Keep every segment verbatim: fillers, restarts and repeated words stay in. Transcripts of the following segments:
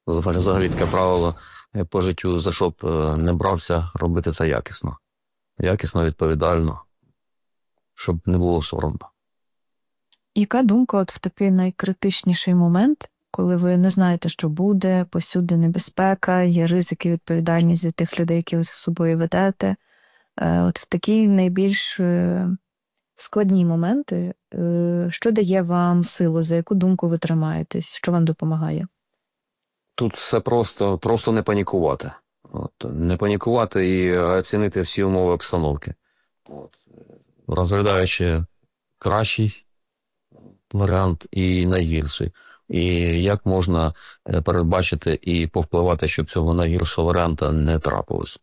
Взагалі таке правило по життю, за що б не брався, робити це якісно. Якісно, відповідально, щоб не було соромно. Яка думка от в такий найкритичніший момент, коли ви не знаєте, що буде, повсюди небезпека, є ризики, відповідальність за тих людей, які ви за собою ведете. От в такі найбільш складні моменти, що дає вам силу, за яку думку ви тримаєтесь, що вам допомагає? Тут все просто, просто не панікувати. От, не панікувати і оцінити всі умови обстановки. От, розглядаючи кращий варіант і найгірший. І як можна передбачити і повпливати, щоб цього найгіршого варіанта не трапилось.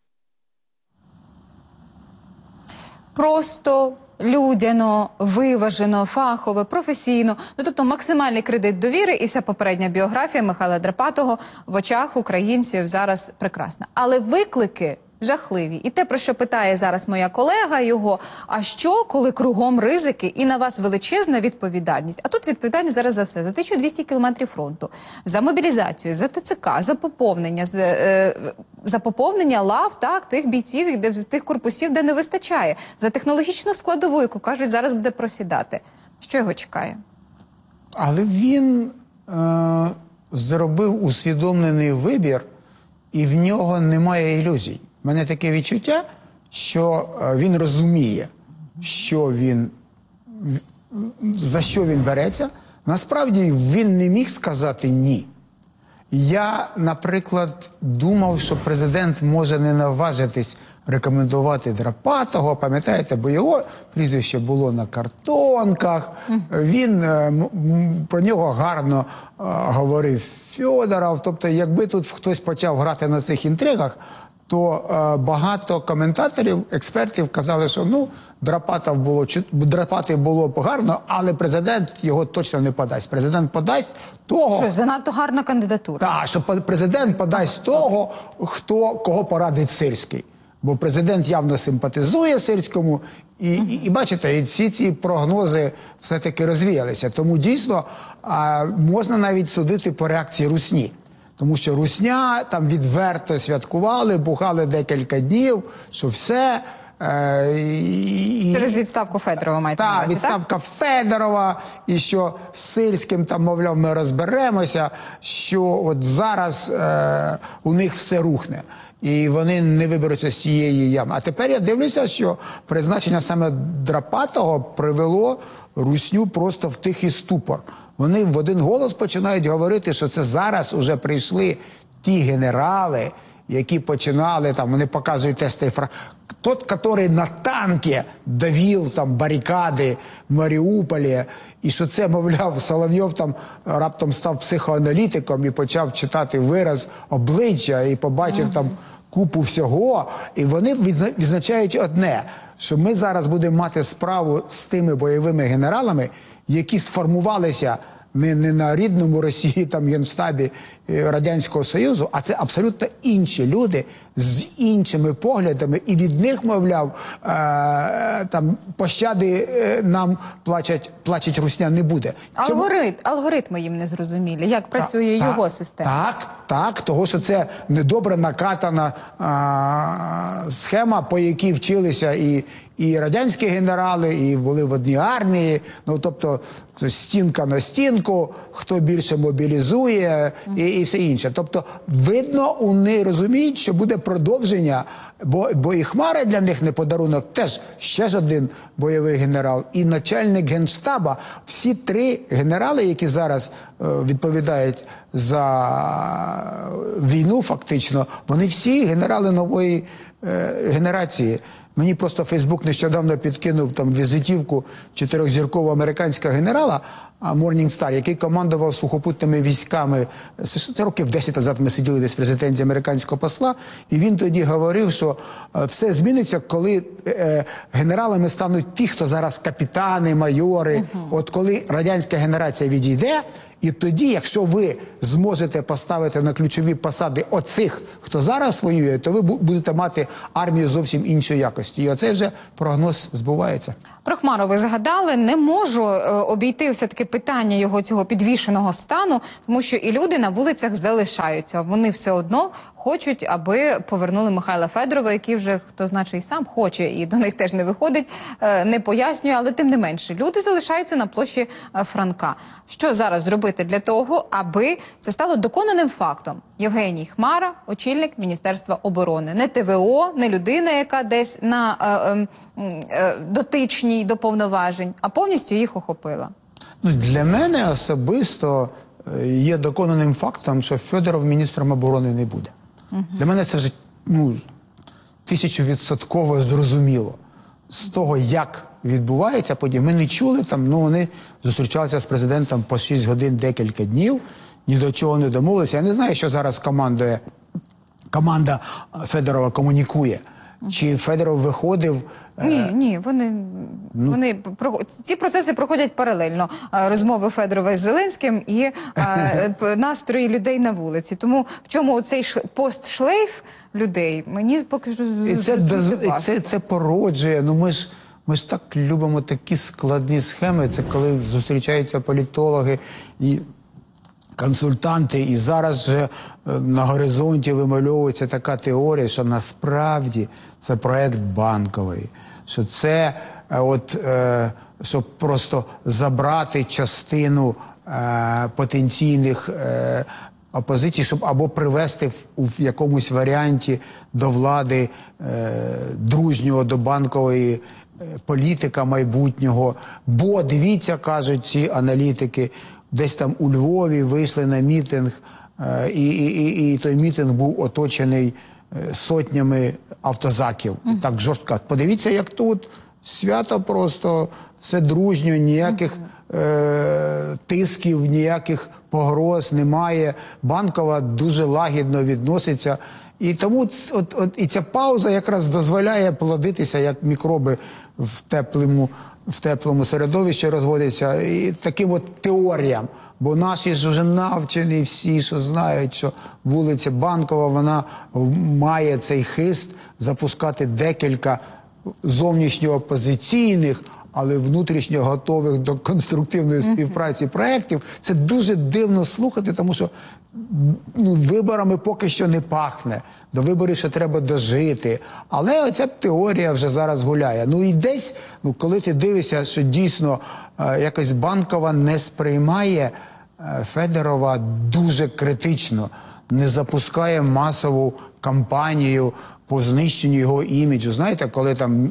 Просто, людяно, виважено, фахово, професійно. Ну, тобто максимальний кредит довіри і вся попередня біографія Михайла Драпатого в очах українців зараз прекрасна. Але виклики жахливі. І те, про що питає зараз моя колега його, а що, коли кругом ризики і на вас величезна відповідальність? А тут відповідальність зараз за все. За тисячу двісті кілометрів фронту, за мобілізацію, за ТЦК, за поповнення, за, е, за поповнення лав, так, тих бійців, де, тих корпусів, де не вистачає, за технологічну складову, яку, кажуть, зараз буде просідати. Що його чекає? Але він е, зробив усвідомлений вибір, і в нього немає ілюзій. У мене таке відчуття, що він розуміє, що він, за що він береться. Насправді він не міг сказати «ні». Я, наприклад, думав, що президент може не наважитись рекомендувати Драпатого, пам'ятаєте, бо його прізвище було на картонках, він, про нього гарно говорив Федоров, тобто якби тут хтось почав грати на цих інтригах, то е, багато коментаторів, експертів казали, що ну, Драпатов було, Драпатий було б гарно, але президент його точно не подасть. Президент подасть того... Що, занадто гарна кандидатура? Так, що президент подасть того, хто, кого порадить Сирський. Бо президент явно симпатизує Сирському, і, і, і бачите, і всі ці прогнози все-таки розвіялися. Тому дійсно а, можна навіть судити по реакції русні. Тому що русня там відверто святкували, бухали декілька днів, що все... Е, і, Через відставку Федорова маєте на увазі, так? відставка Федорова, і що з Сирським там, мовляв, ми розберемося, що от зараз е, у них все рухне. І вони не виберуться з цієї ями. А тепер я дивлюся, що призначення саме Драпатого привело русню просто в тихий ступор. Вони в один голос починають говорити, що це зараз уже прийшли ті генерали, які починали, там, вони показують теж цей фраг... Тот, который на танке давил там барикади в Маріуполі, і що це, мовляв, Соловйов там раптом став психоаналітиком і почав читати вираз обличчя і побачив там купу всього. І вони відзначають одне, що ми зараз будемо мати справу з тими бойовими генералами, які сформувалися не, не на рідному Росії, там, Генштабі Радянського Союзу, а це абсолютно інші люди з іншими поглядами, і від них, мовляв, е, там, пощади нам плачать, плачуть русня не буде. Алгоритм, алгоритми їм не зрозумілі, як працює так, його так, система. Так, так, того, що це недобре накатана а, схема, по якій вчилися і, і радянські генерали, і були в одній армії, ну, тобто, це стінка на стінку, хто більше мобілізує, і, і все інше. Тобто, видно, вони розуміють, що буде продовження, бо, бо і Хмара для них не подарунок, теж ще ж один бойовий генерал, і начальник Генштаба, всі три генерали, які зараз е, відповідають за війну фактично, вони всі генерали нової е, генерації. Мені просто Фейсбук нещодавно підкинув там візитівку чотирьохзіркового американського генерала Morningstar, який командував сухопутними військами. Це років десять назад ми сиділи десь в резиденції американського посла, і він тоді говорив, що все зміниться, коли е, генералами стануть ті, хто зараз капітани, майори. Uh-huh. От коли радянська генерація відійде, і тоді, якщо ви зможете поставити на ключові посади оцих, хто зараз воює, то ви будете мати армію зовсім іншої якості. І оцей вже прогноз збувається. Про Хмару ви згадали. Не можу е, обійти все-таки питання його цього підвішеного стану, тому що і люди на вулицях залишаються. Вони все одно хочуть, аби повернули Михайла Федорова, який вже, хто значить, і сам хоче, і до них теж не виходить, е, не пояснює, але тим не менше. Люди залишаються на площі е, Франка. Що зараз зробити для того, аби це стало доконаним фактом? Євгеній Хмара, очільник Міністерства оборони. Не Те Ве О, не людина, яка десь на е, е, е, дотичній до повноважень, а повністю їх охопила. Ну, для мене особисто е, є доконаним фактом, що Федоров міністром оборони не буде. Угу. Для мене це ж ну, тисячовідсотково зрозуміло. З того, як відбувається події, ми не чули, там, ну, вони зустрічалися з президентом по шість годин декілька днів, ні до чого не домовилися. Я не знаю, що зараз командує, команда Федорова комунікує. Чи Федоров виходив... Ні, ні, вони, ну, вони ці процеси проходять паралельно. Розмови Федорова з Зеленським і а, настрої людей на вулиці. Тому в чому цей постшлейф людей, мені поки що і це, і це, це породжує. Ну ми ж, ми ж так любимо такі складні схеми. Це коли зустрічаються політологи і консультанти, і зараз же на горизонті вимальовується така теорія, що насправді це проект Банкової, що це от, е, щоб просто забрати частину е, потенційних е, опозицій, щоб або привести в, в якомусь варіанті до влади е, дружнього до Банкової е, політика майбутнього. Бо, дивіться, кажуть ці аналітики, десь там у Львові вийшли на мітинг, е, і, і, і, і той мітинг був оточений е, сотнями автозаків. І так жорстко. Подивіться, як тут свято просто, все дружньо, ніяких е, тисків, ніяких погроз немає. Банкова дуже лагідно відноситься. І тому от, от, і ця пауза якраз дозволяє плодитися, як мікроби в теплому, в теплому середовищі розводяться, і таким от теоріям. Бо наші ж вже навчені всі, що знають, що вулиця Банкова, вона має цей хист запускати декілька зовнішньо опозиційних, але внутрішньо готових до конструктивної співпраці проєктів. Це дуже дивно слухати, тому що ну, виборами поки що не пахне. До виборів ще треба дожити. Але оця теорія вже зараз гуляє. Ну і десь, ну, коли ти дивишся, що дійсно е, якось Банкова не сприймає е, Федорова дуже критично, не запускає масову кампанію по знищенню його іміджу. Знаєте, коли там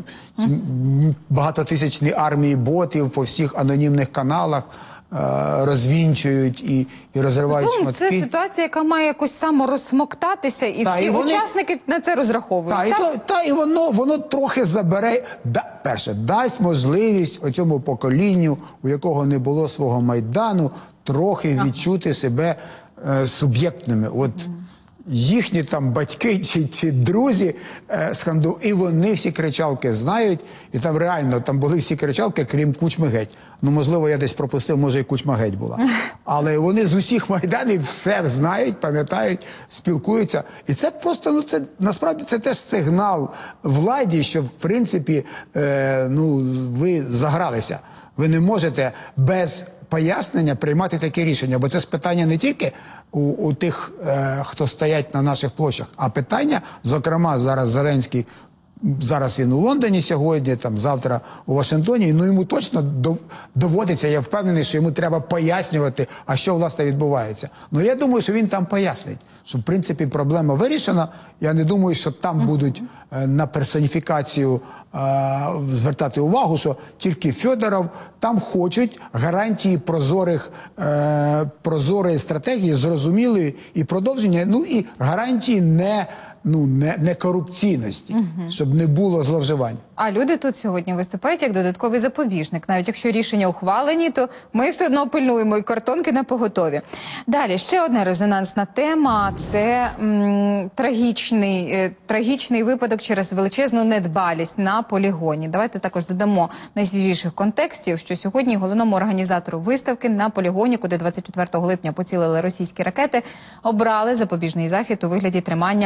багатотисячні армії ботів по всіх анонімних каналах е, розвінчують і, і розривають Словом, шматки. це ситуація, яка має якось саморозсмоктатися, і Та, всі і вони... учасники на це розраховують. Та, і, то, та, і воно, воно трохи забере, да, перше, дасть можливість оцьому поколінню, у якого не було свого Майдану, трохи ага. відчути себе е, суб'єктними. От угу. їхні там батьки чи, чи друзі е, сханду, і вони всі кричалки знають, і там реально там були всі кричалки, крім Кучми геть. Ну, можливо, я десь пропустив, може і Кучма геть була. Але вони з усіх майданів все знають, пам'ятають, спілкуються. І це просто, ну, це, насправді, це теж сигнал владі, що, в принципі, е, ну, ви загралися. Ви не можете без пояснення приймати такі рішення, бо це ж питання не тільки у, у тих, е, хто стоять на наших площах, а питання, зокрема, зараз Зеленський, зараз він у Лондоні сьогодні, там завтра у Вашингтоні, ну йому точно доводиться, я впевнений, що йому треба пояснювати, а що власне відбувається. Ну я думаю, що він там пояснить, що в принципі проблема вирішена. Я не думаю, що там будуть е, на персоніфікацію е, звертати увагу, що тільки Федоров, там хочуть гарантії прозорих, е, прозорої стратегії, зрозумілої і продовження, ну і гарантії не ну, не, не корупційності, угу. щоб не було зловживань. А люди тут сьогодні виступають як додатковий запобіжник. Навіть якщо рішення ухвалені, то ми все одно пильнуємо і картонки на поготові. Далі, ще одна резонансна тема – це м, трагічний, е, трагічний випадок через величезну недбалість на полігоні. Давайте також додамо найсвіжіших контекстів, що сьогодні головному організатору виставки на полігоні, куди двадцять четвертого липня поцілили російські ракети, обрали запобіжний захід у вигляді тримання під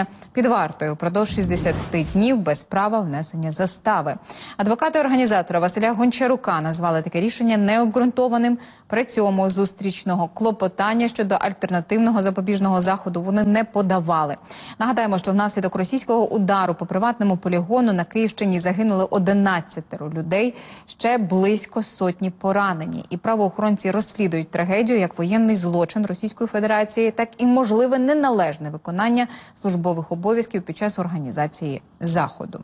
під вартою впродовж шістдесяти днів без права внесення застави. Адвокати організатора Василя Гончарука назвали таке рішення необґрунтованим. При цьому зустрічного клопотання щодо альтернативного запобіжного заходу вони не подавали. Нагадаємо, що внаслідок російського удару по приватному полігону на Київщині загинули одинадцятеро людей, ще близько сотні поранені. І правоохоронці розслідують трагедію як воєнний злочин Російської Федерації, так і можливе неналежне виконання службових обов'язків під час організації заходу.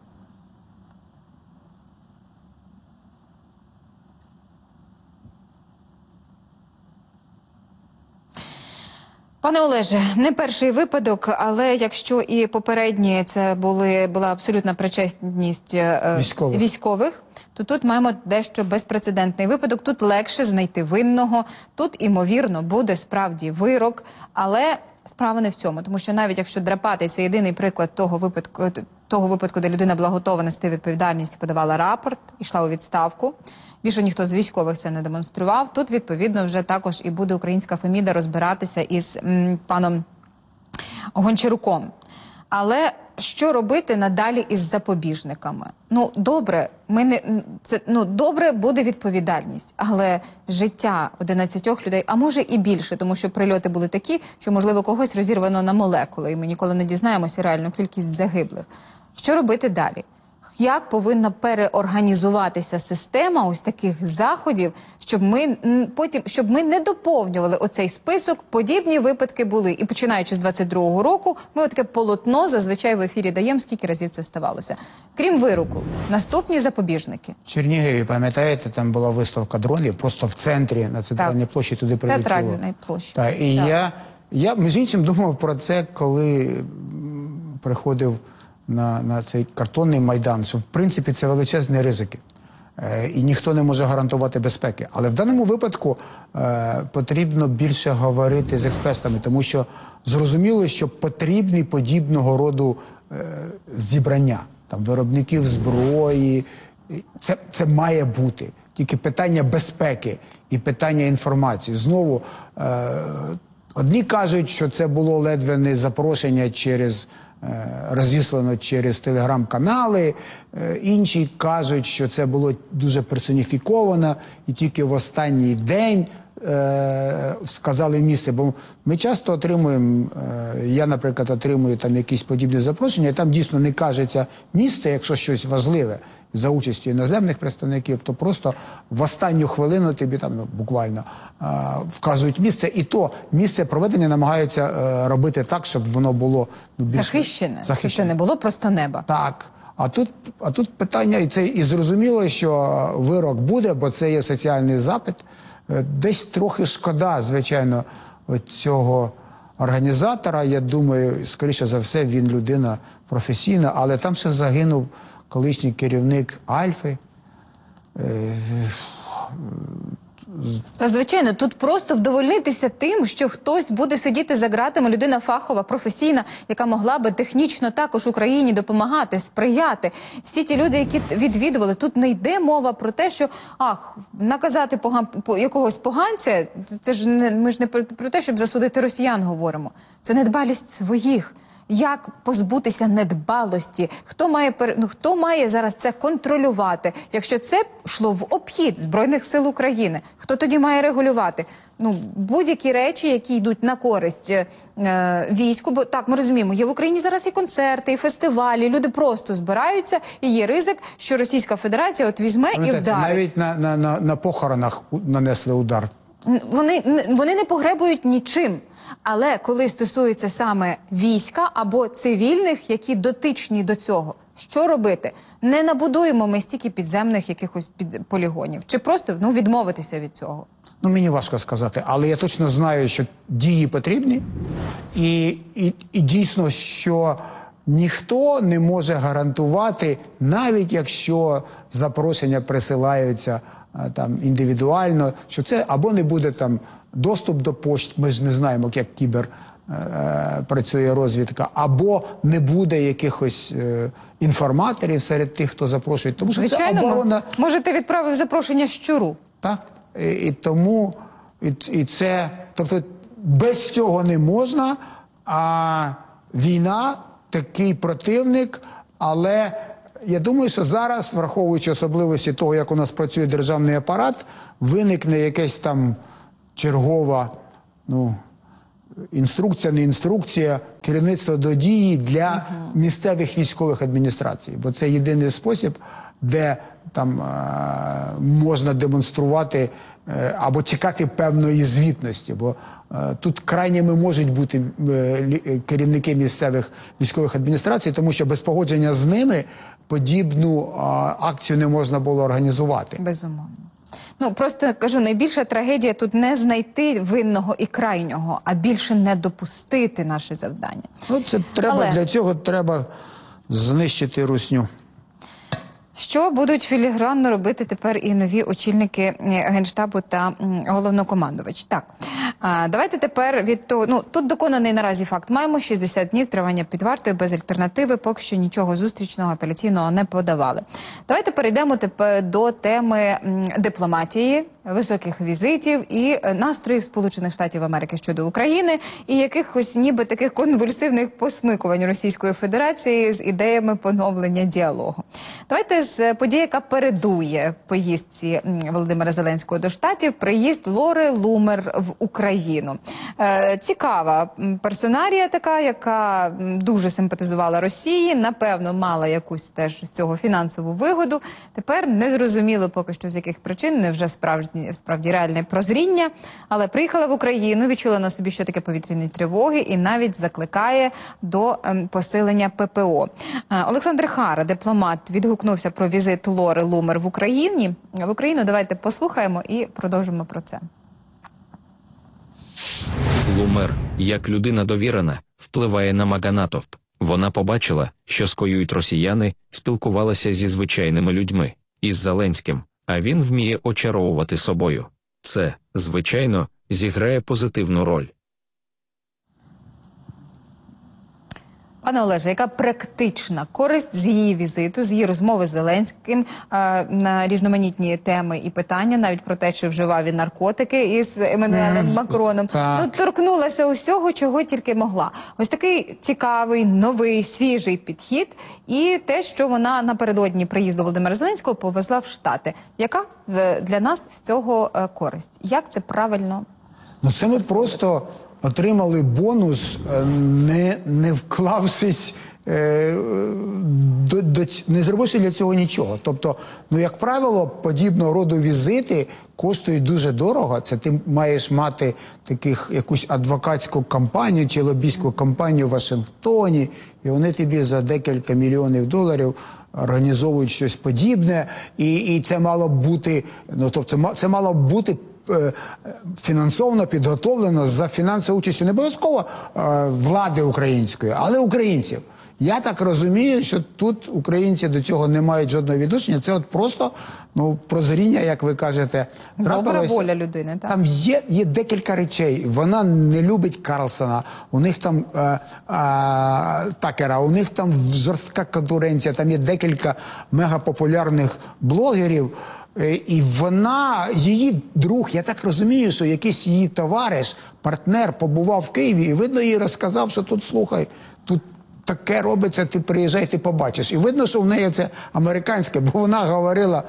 Пане Олеже, не перший випадок, але якщо і попередні це були, була абсолютна причетність е, Військових. військових, то тут маємо дещо безпрецедентний випадок. Тут легше знайти винного, тут, імовірно, буде справді вирок, але справа не в цьому, тому що навіть якщо драпати, це єдиний приклад того випадку, того випадку, де людина була готова нести відповідальність, подавала рапорт, йшла у відставку. Більше ніхто з військових це не демонстрував. Тут, відповідно, вже також і буде українська Феміда розбиратися із м, паном Гончаруком. Але що робити надалі із запобіжниками? Ну, добре, ми не, це, ну, добре буде відповідальність, але життя одинадцятьох людей, а може і більше, тому що прильоти були такі, що, можливо, когось розірвано на молекули, і ми ніколи не дізнаємося реальну кількість загиблих. Що робити далі? Як повинна переорганізуватися система ось таких заходів, щоб ми м, потім, щоб ми не доповнювали оцей список, подібні випадки були. І починаючи з двадцять другого року, ми таке полотно зазвичай в ефірі даємо, скільки разів це ставалося. Крім вироку, наступні запобіжники. В Чернігові, пам'ятаєте, там була виставка дронів, просто в центрі, на центральній Так. площі туди прилетіло. Театральної площі. Так, і Так. я, я, між іншим, думав про це, коли м, приходив на, на цей картонний майдан, що в принципі це величезні ризики. Е, і ніхто не може гарантувати безпеки. Але в даному випадку е, потрібно більше говорити з експертами, тому що зрозуміло, що потрібні подібного роду е, зібрання, там, виробників зброї. Це, це має бути. Тільки питання безпеки і питання інформації. Знову, е, одні кажуть, що це було ледве не запрошення через розіслано через телеграм-канали, інші кажуть, що це було дуже персоніфіковано і тільки в останній день е, сказали місце. Бо ми часто отримуємо, е, я, наприклад, отримую там якісь подібні запрошення, і там дійсно не кажеться місце, якщо щось важливе, за участю іноземних представників, то просто в останню хвилину тобі там, ну, буквально е, вказують місце, і то місце проведення намагаються е, робити так, щоб воно було, ну, більш Захищене, захищене. щоб це не було просто неба. Так. А тут, а тут питання, і це і зрозуміло, що вирок буде, бо це є соціальний запит. Е, Десь трохи шкода, звичайно, цього організатора. Я думаю, скоріше за все, він людина професійна, але там ще загинув колишній керівник Альфи. Е, Та, звичайно, тут просто вдовольнитися тим, що хтось буде сидіти за ґратами, людина фахова, професійна, яка могла би технічно також Україні допомагати, сприяти. Всі ті люди, які відвідували, тут не йде мова про те, що, ах, наказати поган... по- якогось поганця, це ж не, ми ж не про, про те, щоб засудити росіян говоримо. Це недбалість своїх. Як позбутися недбалості? Хто має, пер- ну, хто має зараз це контролювати? Якщо це йшло в обхід Збройних сил України, хто тоді має регулювати? Ну, будь-які речі, які йдуть на користь е, війську, бо так, ми розуміємо, є в Україні зараз і концерти, і фестивалі, люди просто збираються, і є ризик, що Російська Федерація от візьме і пам'ятаєте, вдарить. навіть на, на, на, на похоронах у- нанесли удар. Вони, вони не погребують нічим. Але коли стосується саме війська або цивільних, які дотичні до цього, що робити? Не набудуємо ми стільки підземних якихось під полігонів. Чи просто, ну, відмовитися від цього? Ну, мені важко сказати, але я точно знаю, що дії потрібні. І, і, і дійсно, що ніхто не може гарантувати, навіть якщо запрошення присилаються а, там індивідуально, що це або не буде там доступ до пошт, ми ж не знаємо, як кібер е, працює розвідка, або не буде якихось е, інформаторів серед тих, хто запрошує. Тому що Звичайно, це оборона. може, ти відправив запрошення щуру. Так, і, і тому, і, і це, тобто без цього не можна, а війна такий противник, але я думаю, що зараз, враховуючи особливості того, як у нас працює державний апарат, виникне якась там чергова, ну, інструкція, не інструкція, керівництво до дії для місцевих військових адміністрацій. Бо це єдиний спосіб, де там е, можна демонструвати е, або чекати певної звітності. Бо е, тут крайніми можуть бути е, керівники місцевих військових адміністрацій, тому що без погодження з ними подібну е, акцію не можна було організувати. Безумовно. Ну, просто кажу, найбільша трагедія тут не знайти винного і крайнього, а більше не допустити наше завдання. Ну, це треба, Але... для цього треба знищити русню. Що будуть філігранно робити тепер і нові очільники Генштабу та головнокомандувач? Так, а, давайте тепер від того, ну, тут доконаний наразі факт. Маємо шістдесят днів тривання під вартою без альтернативи, поки що нічого зустрічного, апеляційного не подавали. Давайте перейдемо тепер до теми м, дипломатії, високих візитів і настроїв Сполучених Штатів Америки щодо України і якихось ніби таких конвульсивних посмикувань Російської Федерації з ідеями поновлення діалогу. Давайте з події, яка передує поїздці Володимира Зеленського до Штатів, приїзд Лори Лумер в Україну. Е, цікава персонарія така, яка дуже симпатизувала Росії, напевно, мала якусь теж з цього фінансову вигоду. Тепер незрозуміло поки що з яких причин, невже справжні справді реальне прозріння, але приїхала в Україну, відчула на собі, що таке повітряні тривоги, і навіть закликає до ем, посилення ППО. Е, Олександр Хара, дипломат, відгукнувся про візит Лори Лумер в Україні. В Україну давайте послухаємо і продовжимо про це. Лумер, як людина довірена, впливає на меганатовп. Вона побачила, що скоюють росіяни, спілкувалася зі звичайними людьми, із Зеленським, а він вміє очаровувати собою. Це, звичайно, зіграє позитивну роль. Пане Олеже, яка практична користь з її візиту, з її розмови з Зеленським е, на різноманітні теми і питання, навіть про те, чи вживав він наркотики із Еммануелем mm, Макроном. Так. Ну, торкнулася усього, чого тільки могла. Ось такий цікавий, новий, свіжий підхід і те, що вона напередодні приїзду Володимира Зеленського повезла в Штати. Яка е, для нас з цього е, користь? Як це правильно? Ну, це ми просто отримали бонус, не, не вклавшись, е, до, до, не зробивши для цього нічого. Тобто, ну, як правило, подібного роду візити коштують дуже дорого. Це ти маєш мати таких, якусь адвокатську кампанію чи лобійську кампанію в Вашингтоні, і вони тобі за декілька мільйонів доларів організовують щось подібне, і, і це мало б бути, ну, тобто, це мало б бути фінансовано, підготовлено за фінансовою участю не обов'язково влади української, але українців. Я так розумію, що тут українці до цього не мають жодного відношення. Це от просто, ну, прозріння, як ви кажете, добра трапилось. воля людини, так? Там є, є декілька речей. Вона не любить Карлсона, у них там е, е, Такера, у них там жорстка конкуренція, там є декілька мегапопулярних блогерів. І вона, її друг, я так розумію, що якийсь її товариш, партнер побував в Києві і, видно, їй розказав, що тут, слухай, тут таке робиться, ти приїжджай, ти побачиш. І видно, що в неї це американське, бо вона говорила,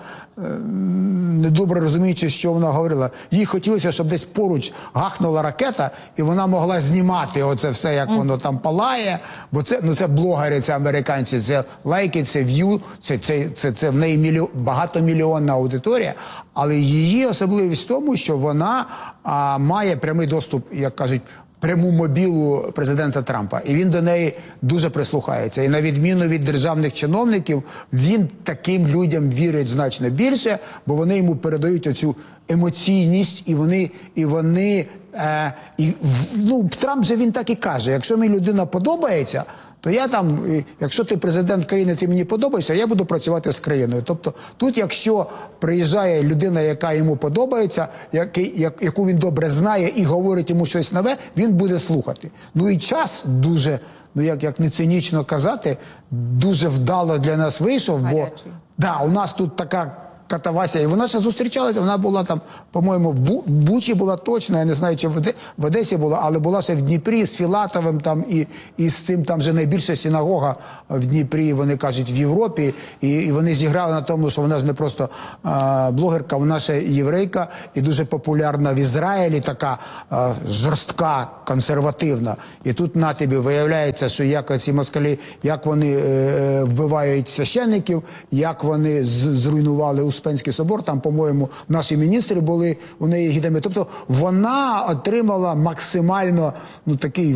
недобре розуміючи, що вона говорила. Їй хотілося, щоб десь поруч гахнула ракета, і вона могла знімати оце все, як воно там палає. Бо це, ну, це блогери, це американці, це лайки, це в'ю, це, це, це, це в неї мільйон, багатомільйонна аудиторія. Але її особливість в тому, що вона а, має прямий доступ, як кажуть, пряму мобілу президента Трампа. І він до неї дуже прислухається. І на відміну від державних чиновників, він таким людям вірить значно більше, бо вони йому передають оцю емоційність, і вони, і вони, е, і, ну, Трамп же він так і каже, якщо мені людина подобається, то я там, якщо ти президент країни, ти мені подобаєшся, я буду працювати з країною. Тобто тут, якщо приїжджає людина, яка йому подобається, який, як, яку він добре знає і говорить йому щось нове, він буде слухати. Ну і час дуже, ну як, як не цинічно казати, дуже вдало для нас вийшов, бо да, у нас тут така Катавася. І вона ще зустрічалася, вона була там, по-моєму, в Бу- Бучі була точно, я не знаю, чи в, Оде- в Одесі була, але була ще в Дніпрі з Філатовим там, і, і з цим там вже найбільша синагога в Дніпрі, вони кажуть, в Європі. І, і вони зіграли на тому, що вона ж не просто а, блогерка, вона ще єврейка і дуже популярна в Ізраїлі, така а, жорстка, консервативна. І тут на тобі виявляється, що як ці москалі, як вони е, вбивають священників, як вони з- зруйнували Успенський собор, там, по-моєму, наші міністри були у неї гідами. Тобто вона отримала максимально, ну, такий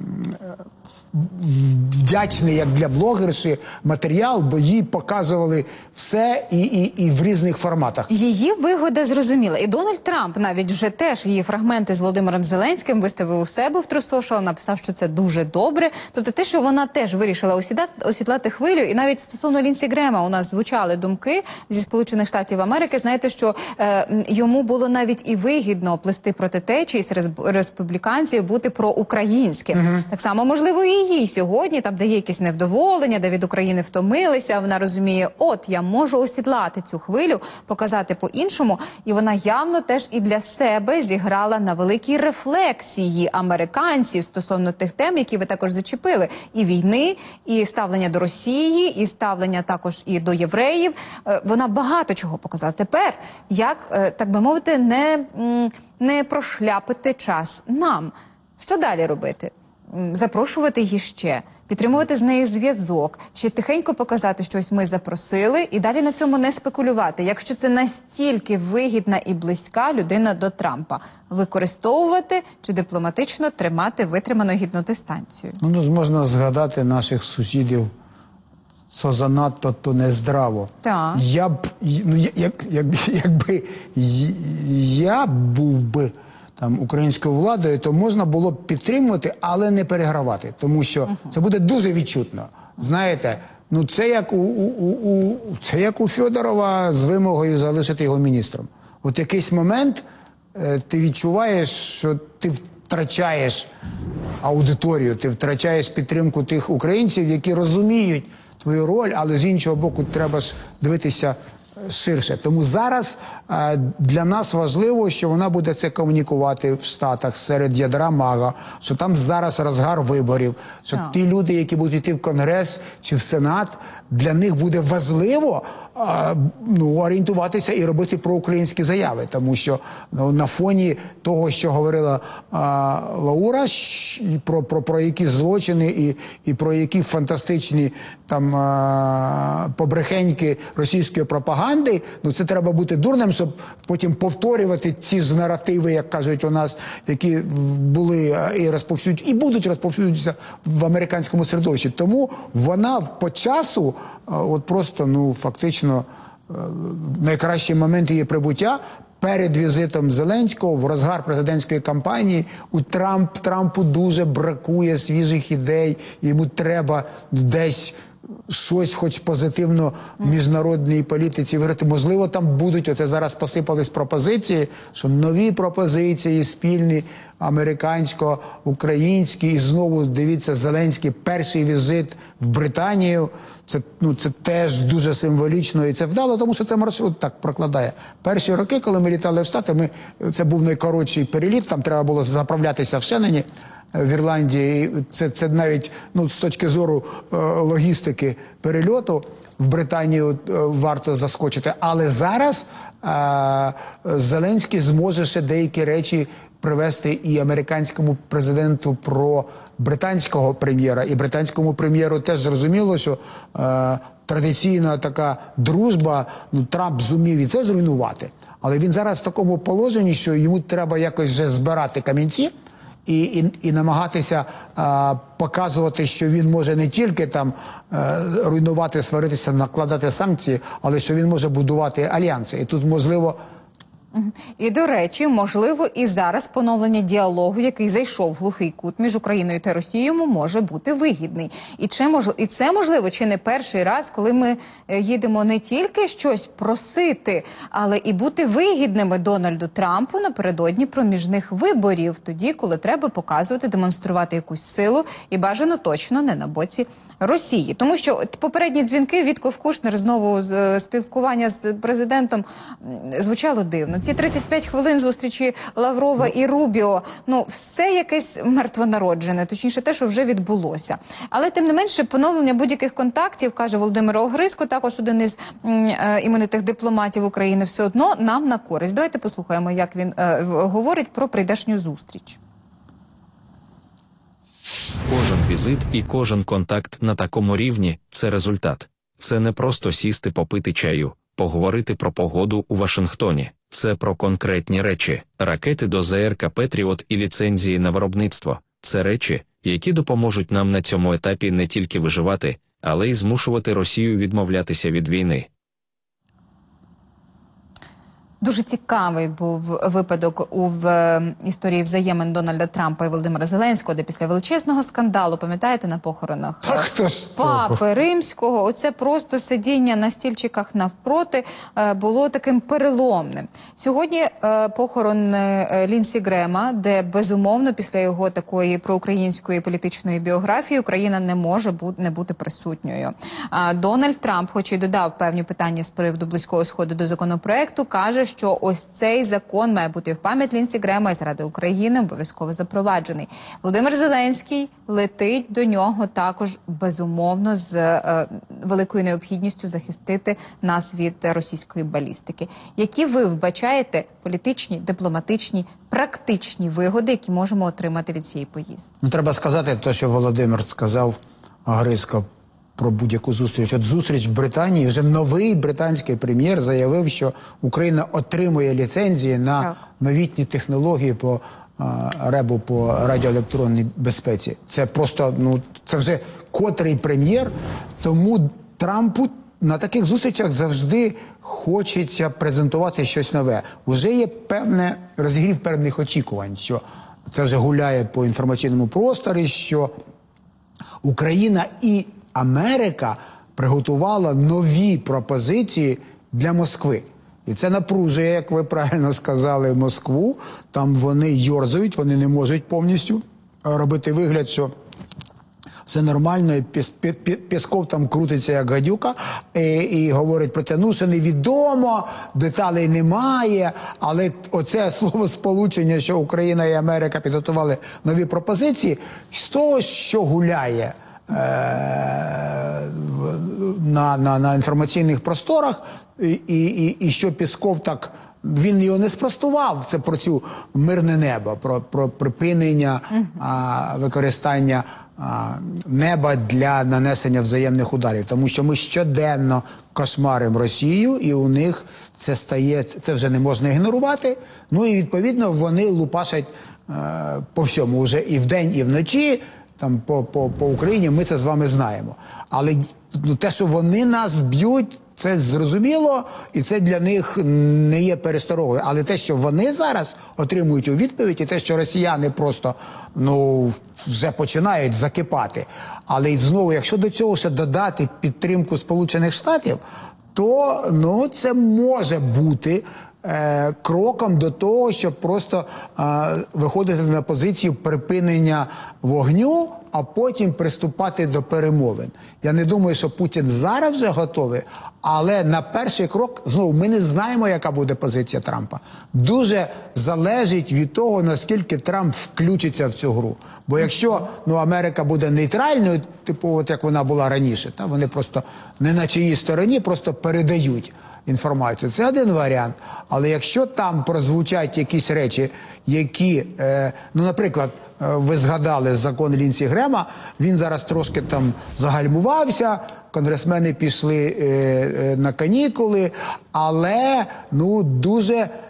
вдячний, як для блогерші, матеріал, бо їй показували все і, і, і в різних форматах. Її вигода зрозуміла. І Дональд Трамп навіть вже теж її фрагменти з Володимиром Зеленським виставив у себе в True Social, написав, що це дуже добре. Тобто те, що вона теж вирішила осідати, осідлати хвилю, і навіть стосовно Лінсі Грема у нас звучали думки зі Сполучених Штатів Америки, знаєте, що е, йому було навіть і вигідно плести проти течії з резп- республіканців бути проукраїнським. Угу. Так само, можливо, і їй сьогодні, там, де є якісь невдоволення, де від України втомилися, вона розуміє, от, я можу осідлати цю хвилю, показати по-іншому, і вона явно теж і для себе зіграла на великій рефлексії американців стосовно тих тем, які ви також зачепили. І війни, і ставлення до Росії, і ставлення також і до євреїв. Е, Вона багато чого показала. Тепер, як, е, так би мовити, не, м, не прошляпити час нам. Що далі робити? М, Запрошувати її ще, підтримувати з нею зв'язок, ще тихенько показати, що ось ми запросили, і далі на цьому не спекулювати. Якщо це настільки вигідна і близька людина до Трампа, використовувати чи дипломатично тримати витриману гідну дистанцію. Ну, ну, можна згадати наших сусідів, що занадто, то нездраво. Так. Я б, ну, я- як, як, якби я був би там українською владою, то можна було б підтримувати, але не перегравати, тому що це буде дуже відчутно. Знаєте, ну це як у, у, у, у це як у Фьодорова з вимогою залишити його міністром. От якийсь момент е, ти відчуваєш, що ти втрачаєш аудиторію, ти втрачаєш підтримку тих українців, які розуміють твою роль, але з іншого боку треба ж дивитися ширше. Тому зараз е, для нас важливо, що вона буде це комунікувати в Штатах серед ядра МАГА, що там зараз розгар виборів, що Так. ті люди, які будуть йти в Конгрес чи в Сенат, для них буде важливо е, ну, орієнтуватися і робити проукраїнські заяви, тому що ну, на фоні того, що говорила е, Лаура, щ- про, про, про які злочини і, і про які фантастичні там е, побрехеньки російської пропаганди, ну це треба бути дурним, щоб потім повторювати ці ж наративи, як кажуть у нас, які були е, і розповсюджені, і будуть розповсюджуватися в американському середовищі. Тому вона по часу, е, от просто, ну, фактично, е, найкращий момент її прибуття перед візитом Зеленського в розгар президентської кампанії. У Трамп, Трампу дуже бракує свіжих ідей, йому треба десь щось хоч позитивно в міжнародній політиці виграти. Можливо, там будуть, оце зараз посипались пропозиції, що нові пропозиції спільні, американсько-українські, і знову, дивіться, Зеленський перший візит в Британію. Це, ну, це теж дуже символічно, і це вдало, тому що це маршрут так прокладає. Перші роки, коли ми літали в Штати, ми, це був найкоротший переліт, там треба було заправлятися в Шенені, в Ірландії. Це, це навіть, ну, з точки зору е, логістики перельоту в Британію е, варто заскочити. Але зараз е, Зеленський зможе ще деякі речі привести і американському президенту про британського прем'єра. І британському прем'єру теж зрозуміло, що е, традиційна така дружба, ну, Трамп зумів і це зруйнувати. Але він зараз в такому положенні, що йому треба якось вже збирати камінці, І, і, і намагатися а, показувати, що він може не тільки там а, руйнувати, сваритися, накладати санкції, але що він може будувати альянси. І тут, можливо, І, до речі, можливо, і зараз поновлення діалогу, який зайшов в глухий кут між Україною та Росією, може бути вигідний. І це, мож... і це, можливо, чи не перший раз, коли ми е, їдемо не тільки щось просити, але і бути вигідними Дональду Трампу напередодні проміжних виборів, тоді, коли треба показувати, демонструвати якусь силу і бажано точно не на боці Росії. Тому що попередні дзвінки Вітков Кушнер, знову з спілкування з президентом, звучало дивно. Ці тридцять п'ять хвилин зустрічі Лаврова і Рубіо, ну, все якесь мертвонароджене, точніше те, що вже відбулося. Але, тим не менше, поновлення будь-яких контактів, каже Володимир Огризко, також один із е, іменитих дипломатів України, все одно нам на користь. Давайте послухаємо, як він е, говорить про прийдешню зустріч. Кожен візит і кожен контакт на такому рівні – це результат. Це не просто сісти попити чаю, поговорити про погоду у Вашингтоні. Це про конкретні речі – ракети до З Р К «Петріот» і ліцензії на виробництво. Це речі, які допоможуть нам на цьому етапі не тільки виживати, але й змушувати Росію відмовлятися від війни. Дуже цікавий був випадок у в історії взаємин Дональда Трампа і Володимира Зеленського, де після величезного скандалу, пам'ятаєте, на похоронах Так, хто ж Папи Римського, оце просто сидіння на стільчиках навпроти було таким переломним. Сьогодні похорон Лінсі Грема, де безумовно після його такої проукраїнської політичної біографії Україна не може бути, не бути присутньою. Дональд Трамп, хоч і додав певні питання з приводу Близького Сходу до законопроекту, каже, що ось цей закон має бути в пам'ять Лінсі Грема і заради України обов'язково запроваджений. Володимир Зеленський летить до нього також безумовно з е, великою необхідністю захистити нас від російської балістики. Які ви вбачаєте політичні, дипломатичні, практичні вигоди, які можемо отримати від цієї поїздки? Ну, треба сказати те, що Володимир сказав Огризко про будь-яку зустріч. От зустріч в Британії, вже новий британський прем'єр заявив, що Україна отримує ліцензії на так. новітні технології по а, ребу, по радіоелектронній безпеці. Це просто, ну, це вже котрий прем'єр, тому Трампу на таких зустрічах завжди хочеться презентувати щось нове. Уже є певне розігрів певних очікувань, що це вже гуляє по інформаційному просторі, що Україна і Америка приготувала нові пропозиції для Москви. І це напружує, як ви правильно сказали, Москву. Там вони йорзають, вони не можуть повністю робити вигляд, що все нормально, і Пєсков там крутиться як гадюка, і, і говорить про те, ну, що невідомо, деталей немає, але оце словосполучення, що Україна і Америка підготували нові пропозиції, з того, що гуляє На, на, на інформаційних просторах, і, і, і що Пєсков так, він його не спростував, це про цю мирне небо, про, про припинення uh-huh. а, використання а, неба для нанесення взаємних ударів. Тому що ми щоденно кошмаримо Росію, і у них це стає, це вже не можна ігнорувати. Ну і відповідно вони лупашать а, по всьому, вже і вдень, і вночі, там по, по, по Україні, ми це з вами знаємо. Але ну, те, що вони нас б'ють, це зрозуміло, і це для них не є пересторогою. Але те, що вони зараз отримують у відповідь, і те, що росіяни просто, ну, вже починають закипати. Але знову, якщо до цього ще додати підтримку Сполучених Штатів, то, ну, це може бути е, кроком до того, щоб просто е, виходити на позицію припинення вогню, а потім приступати до перемовин. Я не думаю, що Путін зараз вже готовий, але на перший крок, знову, ми не знаємо, яка буде позиція Трампа. Дуже залежить від того, наскільки Трамп включиться в цю гру. Бо якщо, ну, Америка буде нейтральною, типу, от як вона була раніше, та, вони просто не на чиїй стороні, просто передають інформацію. Це один варіант. Але якщо там прозвучать якісь речі, які, е, ну, наприклад, ви згадали закон Лінсі Грема, він зараз трошки там загальмувався, конгресмени пішли е, е, на канікули, але, ну, дуже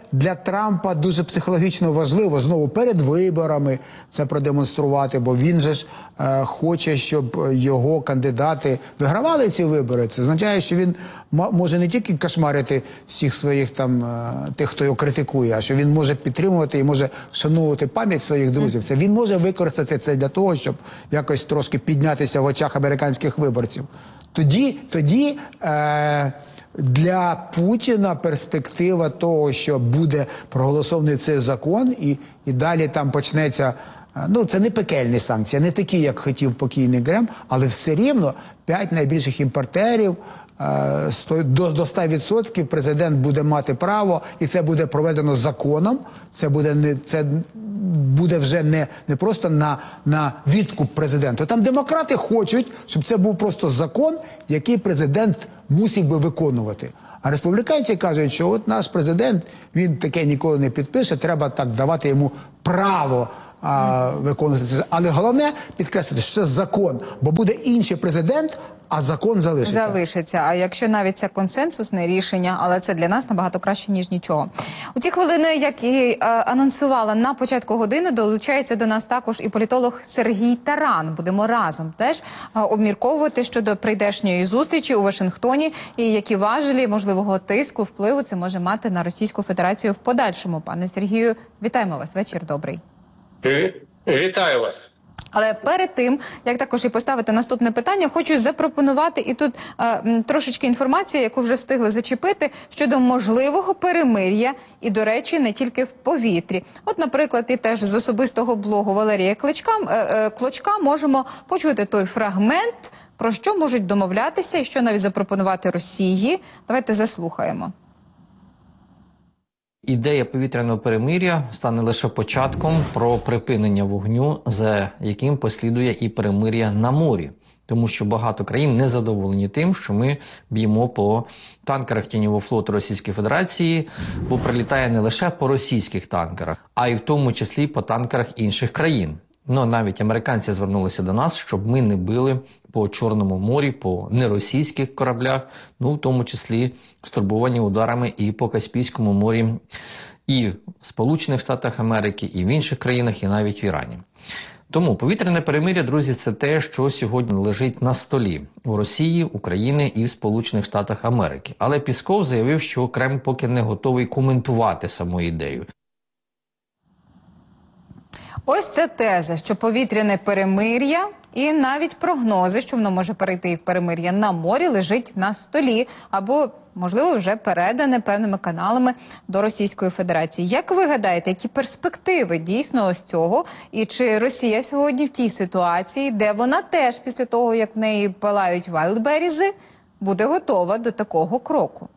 для Трампа дуже психологічно важливо знову перед виборами це продемонструвати, бо він же ж е, хоче, щоб його кандидати вигравали ці вибори. Це означає, що він може не тільки кошмарити всіх своїх там е, тих, хто його критикує, а що він може підтримувати і може шанувати пам'ять своїх друзів. Це він може використати це для того, щоб якось трошки піднятися в очах американських виборців. Тоді, тоді е, для Путіна перспектива того, що буде проголосований цей закон і, і далі там почнеться, ну це не пекельні санкції, не такі, як хотів покійний Грем, але все рівно п'ять найбільших імпортерів, е, до, до ста відсотків президент буде мати право, і це буде проведено законом, це буде, не, це буде вже не, не просто на, на відкуп президенту. Там демократи хочуть, щоб це був просто закон, який президент мусив би виконувати. А республіканці кажуть, що от наш президент, він таке ніколи не підпише, треба так давати йому право а, виконувати це. Але головне підкреслити, що це закон, бо буде інший президент, а закон залишиться. Залишиться. А якщо навіть це консенсусне рішення, але це для нас набагато краще, ніж нічого. У ці хвилини, як і е, анонсувала на початку години, долучається до нас також і політолог Сергій Таран. Будемо разом теж е, обмірковувати щодо прийдешньої зустрічі у Вашингтоні і які важелі можливого тиску, впливу це може мати на Російську Федерацію в подальшому. Пане Сергію, вітаємо вас. Вечір добрий. Вітаю вас. Але перед тим, як також і поставити наступне питання, хочу запропонувати і тут е, трошечки інформації, яку вже встигли зачепити, щодо можливого перемир'я і, до речі, не тільки в повітрі. От, наприклад, і теж з особистого блогу Валерія Кличка, е, е, Клочка можемо почути той фрагмент, про що можуть домовлятися і що навіть запропонувати Росії. Давайте заслухаємо. Ідея повітряного перемир'я стане лише початком про припинення вогню, за яким послідує і перемир'я на морі. Тому що багато країн не задоволені тим, що ми б'ємо по танкерах тіньового флоту Російської Федерації, бо прилітає не лише по російських танкерах, а й в тому числі по танкерах інших країн. Ну, навіть американці звернулися до нас, щоб ми не били по Чорному морі, по неросійських кораблях, ну, в тому числі стурбовані ударами і по Каспійському морі, і в Сполучених Штатах Америки, і в інших країнах, і навіть в Ірані. Тому повітряне перемир'я, друзі, це те, що сьогодні лежить на столі у Росії, України і в Сполучених Штатах Америки. Але Пісков заявив, що Кремль поки не готовий коментувати саму ідею. Ось це теза, що повітряне перемир'я і навіть прогнози, що воно може перейти і в перемир'я на морі, лежить на столі або, можливо, вже передане певними каналами до Російської Федерації. Як ви гадаєте, які перспективи дійсно ось цього? І чи Росія сьогодні в тій ситуації, де вона теж після того, як в неї палають вайлдберізи, буде готова до такого кроку?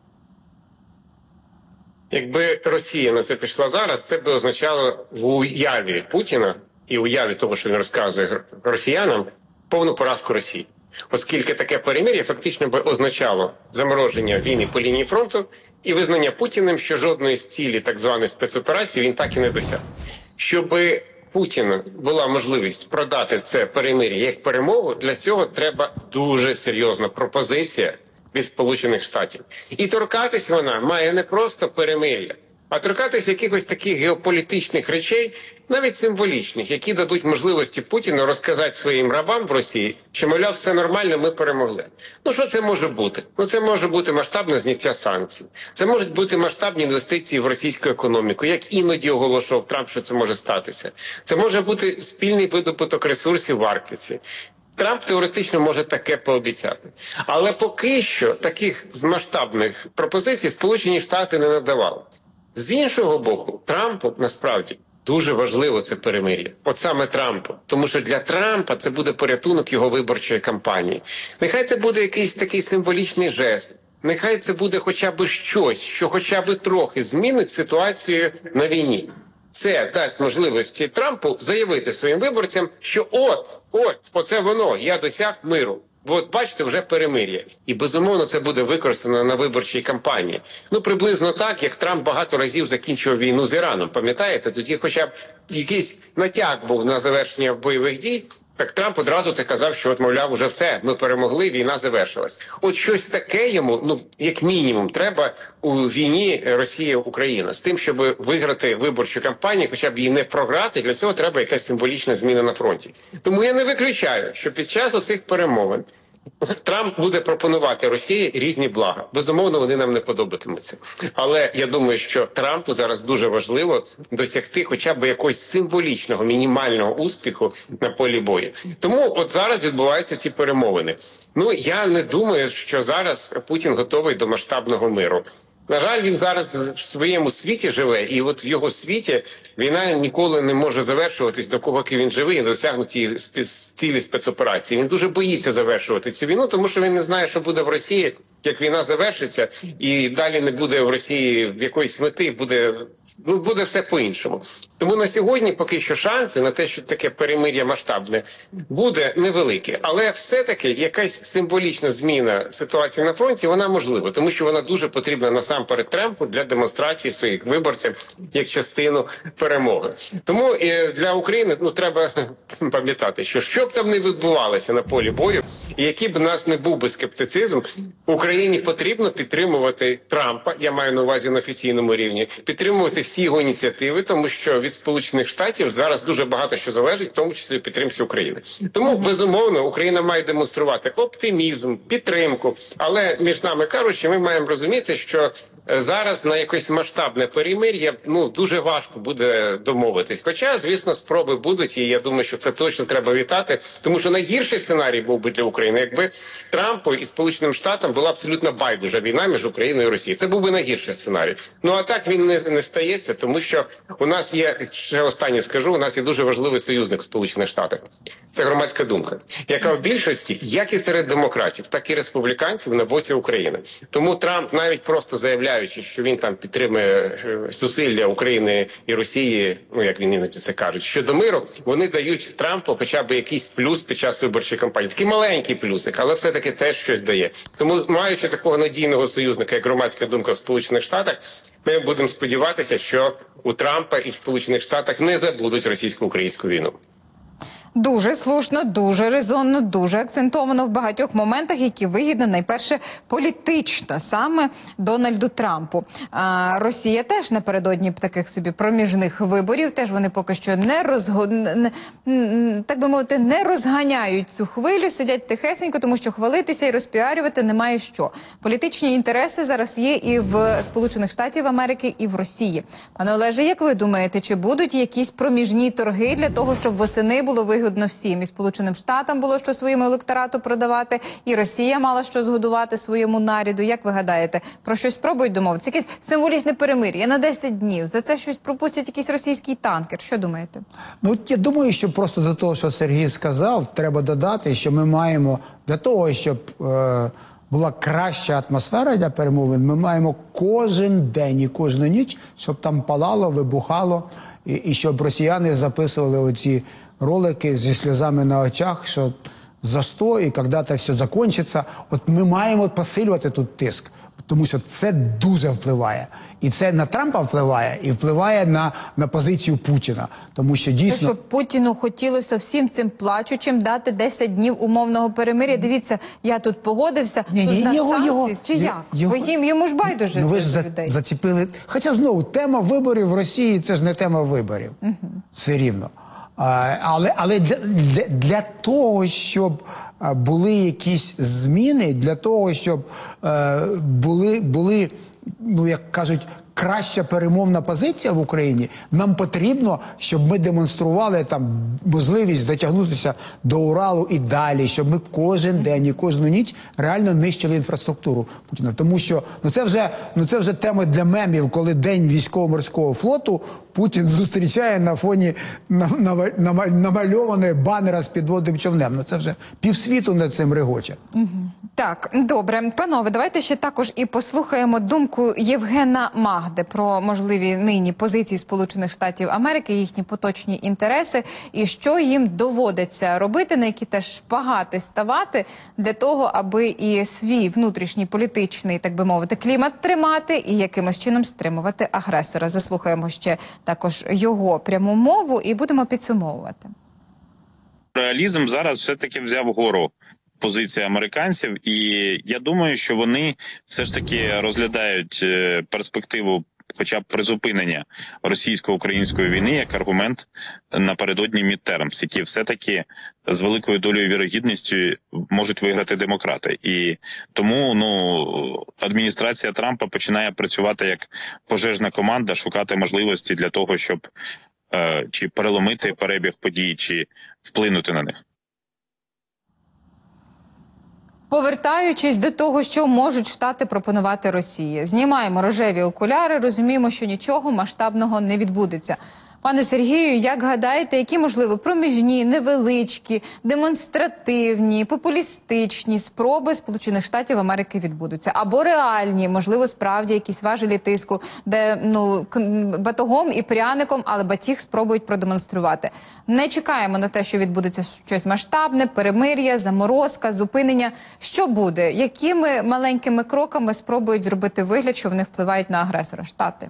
Якби Росія на це пішла зараз, це б означало в уяві Путіна і уяві того, що він розказує росіянам, повну поразку Росії. Оскільки таке перемир'я фактично би означало замороження війни по лінії фронту і визнання Путіним, що жодної з цілі так званої спецоперації він так і не досяг. Щоби Путіна була можливість продати це перемир'я як перемогу, для цього треба дуже серйозна пропозиція від Сполучених Штатів. І торкатись вона має не просто перемир'я, а торкатись якихось таких геополітичних речей, навіть символічних, які дадуть можливості Путіну розказати своїм рабам в Росії, що, мовляв, все нормально, ми перемогли. Ну, що це може бути? Ну, це може бути масштабне зняття санкцій. Це можуть бути масштабні інвестиції в російську економіку, як іноді оголошував Трамп, що це може статися. Це може бути спільний видобуток ресурсів в Арктиці. Трамп теоретично може таке пообіцяти. Але поки що таких масштабних пропозицій Сполучені Штати не надавали. З іншого боку, Трампу насправді дуже важливо це перемир'я. От саме Трампу. Тому що для Трампа це буде порятунок його виборчої кампанії. Нехай це буде якийсь такий символічний жест. Нехай це буде хоча б щось, що хоча б трохи змінить ситуацію на війні. Це дасть можливості Трампу заявити своїм виборцям, що от, от, оце воно, я досяг миру. Бо от бачите, вже перемир'я. І безумовно це буде використано на виборчій кампанії. Ну, приблизно так, як Трамп багато разів закінчував війну з Іраном. Пам'ятаєте? Тоді хоча б якийсь натяк був на завершення бойових дій, Так Трамп одразу це казав, що от, мовляв, уже все, ми перемогли, війна завершилась. От щось таке йому, ну, як мінімум, треба у війні Росія-Україна. З тим, щоб виграти виборчу кампанію, хоча б її не програти, для цього треба якась символічна зміна на фронті. Тому я не виключаю, що під час оцих перемовин Трамп буде пропонувати Росії різні блага. Безумовно, вони нам не подобатимуться. Але я думаю, що Трампу зараз дуже важливо досягти хоча б якогось символічного, мінімального успіху на полі бою. Тому от зараз відбуваються ці перемовини. Ну, я не думаю, що зараз Путін готовий до масштабного миру. На жаль, він зараз в своєму світі живе, і от в його світі війна ніколи не може завершуватись, до кого він живий, і досягнуті цілі спецоперації. Він дуже боїться завершувати цю війну, тому що він не знає, що буде в Росії, як війна завершиться, і далі не буде в Росії якоїсь мети, буде... Ну, буде все по-іншому. Тому на сьогодні поки що шанси на те, що таке перемир'я масштабне, буде невелике. Але все-таки якась символічна зміна ситуації на фронті, вона можлива. Тому що вона дуже потрібна насамперед Трампу для демонстрації своїх виборців як частину перемоги. Тому і для України ну, треба пам'ятати, що що б там не відбувалося на полі бою, і який б у нас не був би скептицизм, Україні потрібно підтримувати Трампа, я маю на увазі на офіційному рівні, підтримувати всі його ініціативи, тому що від Сполучених Штатів зараз дуже багато що залежить, в тому числі в підтримці України. Тому, безумовно, Україна має демонструвати оптимізм, підтримку, але, між нами кажучи, ми маємо розуміти, що зараз на якесь масштабне перемир'я ну, дуже важко буде домовитись. Хоча, звісно, спроби будуть, і я думаю, що це точно треба вітати, тому що найгірший сценарій був би для України, якби Трампу і Сполученим Штатам була абсолютно байдужа війна між Україною і Росією. Це був би найгірший сценарій. Ну, а так він не, не стається, тому що у нас є, ще останнє скажу, у нас є дуже важливий союзник в Сполучених Штатах. Це громадська думка, яка в більшості, як і серед демократів, так і республіканців на боці України. Тому Трамп навіть просто заявляючи, що він там підтримує зусилля України і Росії, ну як він іноді це кажуть, щодо миру, вони дають Трампу хоча б якийсь плюс під час виборчої кампанії. Такий маленький плюсик, але все-таки теж щось дає. Тому, маючи такого надійного союзника, як громадська думка в Сполучених Штатах, ми будемо сподіватися, що у Трампа і в Сполучених Штатах не забудуть російсько-українську війну. Дуже слушно, дуже резонно, дуже акцентовано в багатьох моментах, які вигідно, найперше, політично, саме Дональду Трампу. А Росія теж напередодні таких собі проміжних виборів, теж вони поки що не, розго... не, так би мовити, не розганяють цю хвилю, сидять тихесенько, тому що хвалитися і розпіарювати немає що. Політичні інтереси зараз є і в Сполучених Штатів Америки, і в Росії. Пане Олеже, як ви думаєте, чи будуть якісь проміжні торги для того, щоб восени було вигідно вигідно всім. І Сполученим Штатам було що своєму електорату продавати, і Росія мала що згодувати своєму наряду. Як ви гадаєте, про щось спробують домовитися? Якесь символічне перемир'я на десять днів. За це щось пропустять якийсь російський танкер. Що думаєте? Ну, я думаю, що просто до того, що Сергій сказав, треба додати, що ми маємо для того, щоб е, була краща атмосфера для перемовин, ми маємо кожен день і кожну ніч, щоб там палало, вибухало, і, і щоб росіяни записували оці ролики зі сльозами на очах, що за що і коли-то все закінчиться. От ми маємо посилювати тут тиск, тому що це дуже впливає. І це на Трампа впливає, і впливає на, на позицію Путіна. Тому що дійсно... Те, що Путіну хотілося всім цим плачучим дати десять днів умовного перемир'я. Дивіться, я тут погодився, ні, тут ні, на його, санкції, його, чи як? його, Бо їм, йому ж байдуже. Ну ви ж за, людей. зачепили. Хоча знову, тема виборів в Росії – це ж не тема виборів. Угу. Все рівно. А, але але для, для, для того, щоб були якісь зміни, для того, щоб е, були, були, ну як кажуть, краща перемовна позиція в Україні, нам потрібно, щоб ми демонстрували там можливість дотягнутися до Уралу і далі, щоб ми кожен день і кожну ніч реально нищили інфраструктуру Путіна. Тому що ну це вже, ну це вже тема для мемів, коли День військово-морського флоту Путін зустрічає на фоні намальованої банера з підводним човнем. Ну це вже півсвіту над цим регоче. Угу. Так, добре. Панове, давайте ще також і послухаємо думку Євгена Магди про можливі нині позиції Сполучених Штатів Америки, їхні поточні інтереси і що їм доводиться робити, на які теж шпагати ставати для того, аби і свій внутрішній політичний, так би мовити, клімат тримати і якимось чином стримувати агресора. Заслухаємо ще також його пряму мову і будемо підсумовувати. Реалізм зараз все-таки взяв гору позиція американців, і я думаю, що вони все ж таки розглядають е, перспективу хоча б призупинення російсько-української війни як аргумент напередодні мідтермс, які все-таки з великою долею вірогідністю можуть виграти демократи. І тому ну адміністрація Трампа починає працювати як пожежна команда, шукати можливості для того, щоб е, чи переломити перебіг подій, чи вплинути на них. Повертаючись до того, що можуть Штати пропонувати Росії. Знімаємо рожеві окуляри, розуміємо, що нічого масштабного не відбудеться. Пане Сергію, як гадаєте, які, можливо, проміжні, невеличкі, демонстративні, популістичні спроби Сполучених Штатів Америки відбудуться? Або реальні, можливо, справді якісь важелі тиску, де ну батогом і пряником, але батіг спробують продемонструвати. Не чекаємо на те, що відбудеться щось масштабне, перемир'я, заморозка, зупинення. Що буде? Якими маленькими кроками спробують зробити вигляд, що вони впливають на агресора? Штати?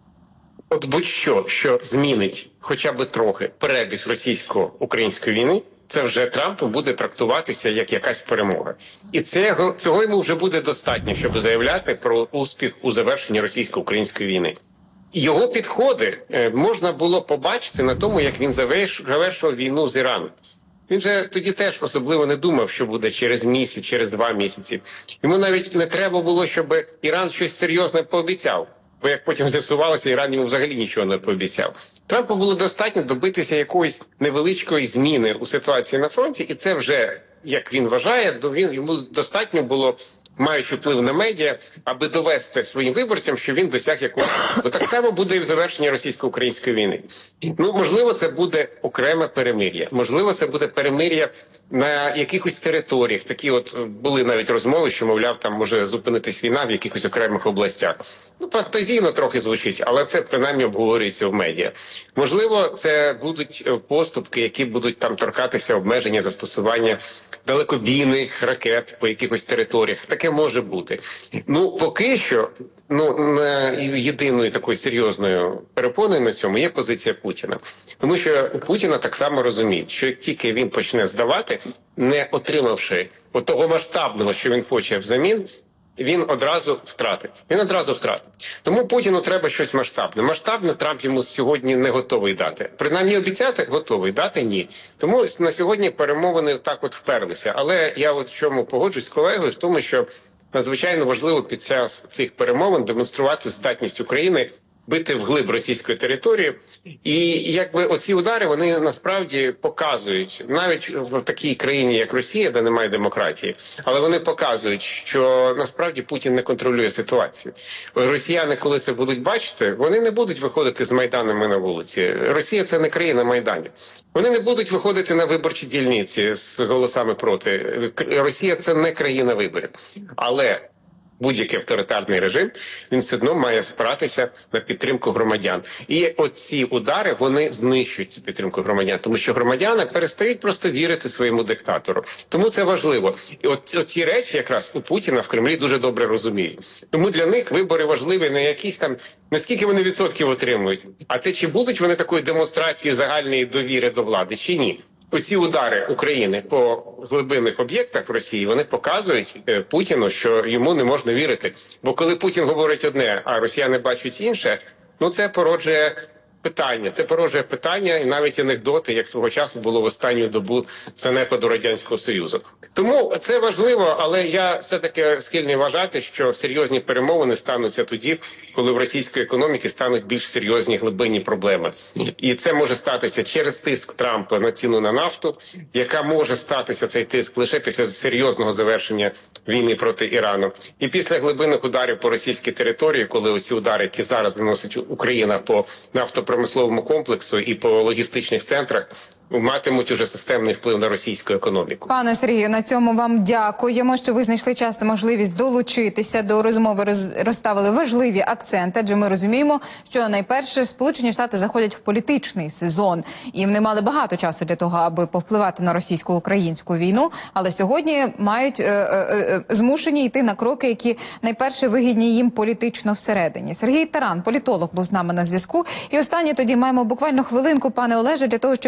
От будь-що, що змінить хоча б трохи перебіг російсько-української війни, це вже Трампу буде трактуватися як якась перемога. І це, цього йому вже буде достатньо, щоб заявляти про успіх у завершенні російсько-української війни. Його підходи можна було побачити на тому, як він завершував війну з Іраном. Він же тоді теж особливо не думав, що буде через місяць, через два місяці. Йому навіть не треба було, щоб Іран щось серйозне пообіцяв. Бо, як потім з'ясувалося, Іран йому взагалі нічого не пообіцяв. Трампу було достатньо добитися якоїсь невеличкої зміни у ситуації на фронті, і це вже, як він вважає, він, йому достатньо було, маючи вплив на медіа, аби довести своїм виборцям, що він досяг якогось. Бо так само буде і в завершенні російсько-української війни. Ну, можливо, це буде окреме перемир'я. Можливо, це буде перемир'я на якихось територіях. Такі от були навіть розмови, що, мовляв, там може зупинитись війна в якихось окремих областях. Ну, фантазійно трохи звучить, але це принаймні обговорюється в медіа. Можливо, це будуть поступки, які будуть там торкатися обмеження застосування далекобійних ракет по якихось територіях. Таке може бути. Ну, поки що, ну, не єдиною такою серйозною перепоною на цьому є позиція Путіна. Тому що Путіна так само розуміє, що як тільки він почне здавати, не отримавши от того масштабного, що він хоче взамін, він одразу втратить. Він одразу втратить. Тому Путіну треба щось масштабне. Масштабне Трамп йому сьогодні не готовий дати. Принаймні обіцяти готовий, дати ні. Тому на сьогодні перемовини так от вперлися. Але я от в чому погоджусь з колегою, в тому, що надзвичайно важливо під час цих перемовин демонструвати здатність України бити вглиб російської території. І якби оці удари, вони насправді показують, навіть в такій країні, як Росія, де немає демократії, але вони показують, що насправді Путін не контролює ситуацію. Росіяни, коли це будуть бачити, вони не будуть виходити з майданами на вулиці. Росія – це не країна майданів. Вони не будуть виходити на виборчі дільниці з голосами проти. Росія – це не країна виборів. Але будь-який авторитарний режим, він все одно має спиратися на підтримку громадян. І оці удари, вони знищують цю підтримку громадян, тому що громадяни перестають просто вірити своєму диктатору. Тому це важливо. І от оці речі якраз у Путіна в Кремлі дуже добре розуміють. Тому для них вибори важливі не якісь там, наскільки вони відсотків отримують, а те, чи будуть вони такою демонстрацією загальної довіри до влади, чи ні. Оці удари України по глибинних об'єктах в Росії, вони показують Путіну, що йому не можна вірити. Бо коли Путін говорить одне, а росіяни бачать інше, ну це породжує питання. Це породжує питання і навіть анекдоти, як свого часу було в останню добу занепаду Радянського Союзу. Тому це важливо, але я все-таки схильний вважати, що серйозні перемовини стануться тоді, коли в російської економіки стануть більш серйозні глибинні проблеми. І це може статися через тиск Трампа на ціну на нафту, яка може статися цей тиск лише після серйозного завершення війни проти Ірану. І після глибинних ударів по російській території, коли оці удари, які зараз наносить Україна по нафтопромисловому комплексу і по логістичних центрах, матимуть уже системний вплив на російську економіку. Пане Сергію, на цьому вам дякуємо, що ви знайшли час та можливість долучитися до розмови, роз, розставили важливі акценти, адже ми розуміємо, що найперше Сполучені Штати заходять в політичний сезон, і вони мали багато часу для того, аби повпливати на російсько-українську війну, але сьогодні мають е, е, е, змушені йти на кроки, які найперше вигідні їм політично всередині. Сергій Таран, політолог, був з нами на зв'язку. І останнє тоді маємо буквально хвилинку, пане Олеже, для того, щоб підрезюмувати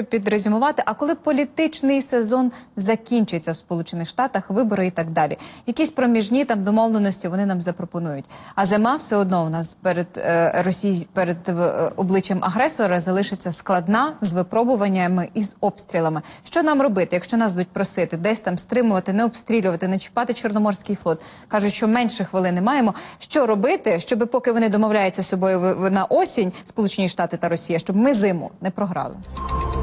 зимувати. А коли політичний сезон закінчиться в Сполучених Штатах, вибори і так далі, якісь проміжні там домовленості вони нам запропонують. А зима все одно у нас перед е, Росії, перед е, обличчям агресора залишиться складна, з випробуваннями і з обстрілами. Що нам робити, якщо нас будуть просити десь там стримувати, не обстрілювати, не чіпати Чорноморський флот? Кажуть, що менше хвилини маємо. Що робити, щоб поки вони домовляються з собою на осінь, Сполучені Штати та Росія, щоб ми зиму не програли?